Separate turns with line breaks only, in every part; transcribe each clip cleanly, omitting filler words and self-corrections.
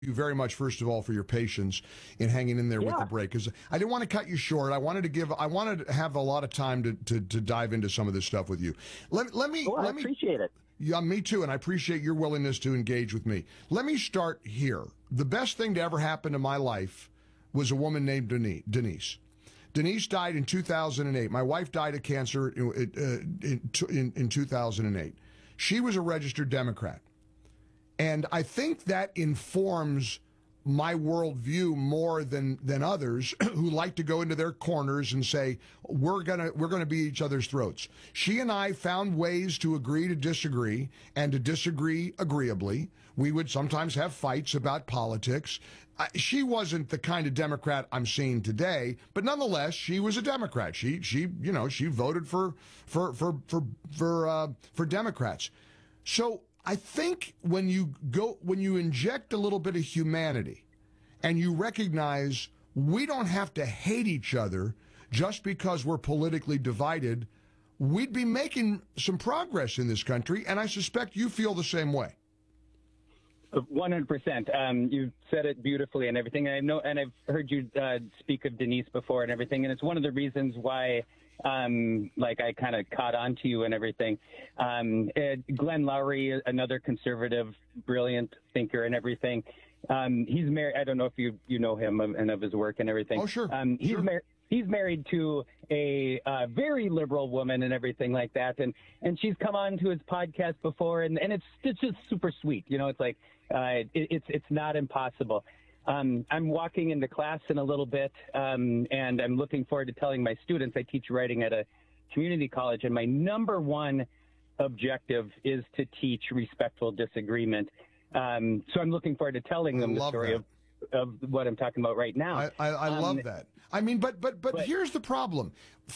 you very much, first of all, for your patience in hanging in there with the break, because I didn't want to cut you short. I wanted to have a lot of time to dive into some of this stuff with you. Let me
appreciate it.
Yeah, me too, and I appreciate your willingness to engage with me. Let me start here. The best thing to ever happen to my life was a woman named Denise. Denise died in 2008. My wife died of cancer in 2008. She was a registered Democrat. And I think that informs my worldview more than others who like to go into their corners and say, we're gonna be each other's throats. She and I found ways to agree to disagree and to disagree agreeably. We would sometimes have fights about politics. She wasn't the kind of Democrat I'm seeing today, but nonetheless, she was a Democrat. She voted for Democrats. So I think when you inject a little bit of humanity and you recognize we don't have to hate each other just because we're politically divided, we'd be making some progress in this country, and I suspect you feel the same way.
100%. You said it beautifully and everything. And I know, and I've heard you speak of Denise before and everything, and it's one of the reasons why I kind of caught on to you and everything. Glenn Loury, another conservative, brilliant thinker and everything. He's married. I don't know if you know him and of his work and everything.
Oh, sure.
He's married to a very liberal woman and everything like that. And she's come on to his podcast before, and it's just super sweet. You know, it's like, it's not impossible. I'm walking into class in a little bit, and I'm looking forward to telling my students. I teach writing at a community college, and my number one objective is to teach respectful disagreement. So I'm looking forward to telling them the story of what I'm talking about right now.
I love that. I mean, but here's the problem.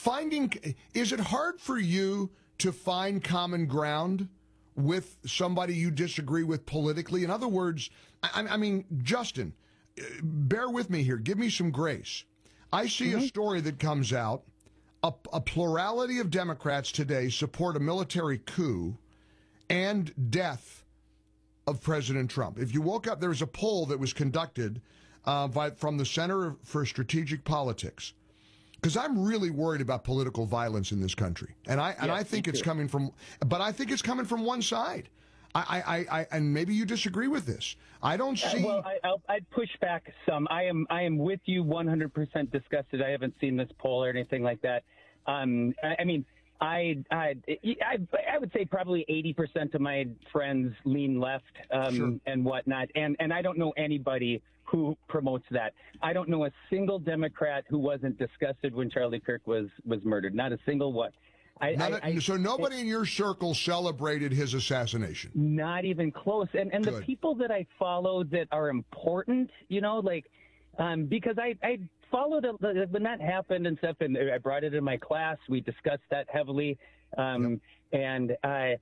Is it hard for you to find common ground with somebody you disagree with politically? In other words, I mean, Justin, bear with me here. Give me some grace. I see a story that comes out. A plurality of Democrats today support a military coup and death of President Trump. If you woke up, there was a poll that was conducted from the Center for Strategic Politics, because I'm really worried about political violence in this country, and I think it's coming from, but I think it's coming from one side. I and maybe you disagree with this. I don't see.
Well, I'd push back some. I am with you 100% disgusted. I haven't seen this poll or anything like that. I mean, I would say probably 80% of my friends lean left and whatnot, and I don't know anybody who promotes that. I don't know a single Democrat who wasn't disgusted when Charlie Kirk was murdered. Not a single one.
So nobody in your circle celebrated his assassination?
Not even close. And the people that I follow that are important, you know, like, because I followed when that happened and stuff, and I brought it in my class. We discussed that heavily, and I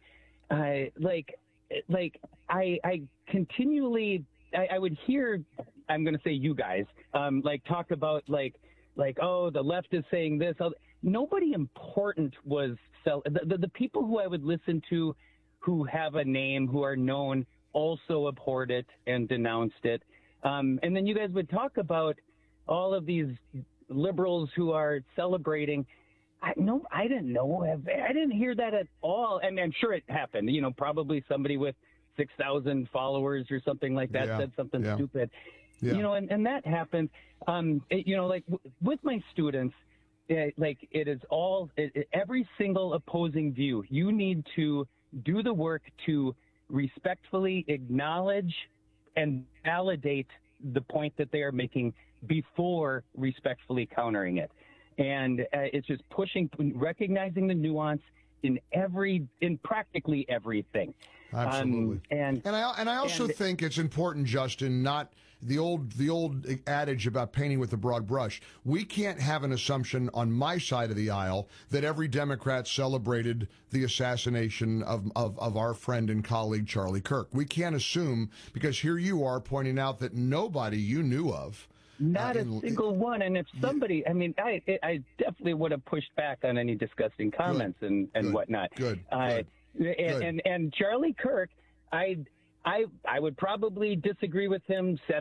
continually I would hear, I'm going to say you guys, talk about oh, the left is saying this. Nobody important was the people who I would listen to, who have a name, who are known, also abhorred it and denounced it. And then you guys would talk about all of these liberals who are celebrating. I didn't know. I didn't hear that at all. And I'm sure it happened. You know, probably somebody with 6,000 followers or something like that said something stupid. Yeah. You know, and that happens. With my students, it is all every single opposing view. You need to do the work to respectfully acknowledge and validate the point that they are making before respectfully countering it. And it's just recognizing the nuance in practically everything.
Absolutely. And I also think it's important, Justin, not the old adage about painting with a broad brush. We can't have an assumption on my side of the aisle that every Democrat celebrated the assassination of our friend and colleague Charlie Kirk. We can't assume, because here you are pointing out that nobody you knew of.
Not a single one. And if somebody, I mean, I definitely would have pushed back on any disgusting comments and whatnot.
Good.
And Charlie Kirk, I I would probably disagree with him